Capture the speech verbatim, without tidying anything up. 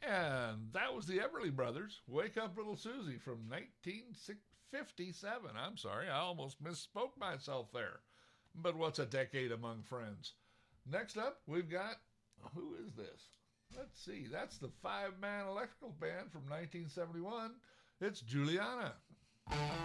And that was the Everly Brothers, Wake Up Little Susie from nineteen fifty-seven. I'm sorry, I almost misspoke myself there. But what's a decade among friends? Next up, we've got, who is this? Let's see, that's the five-man electrical band from nineteen seventy-one. It's Juliana.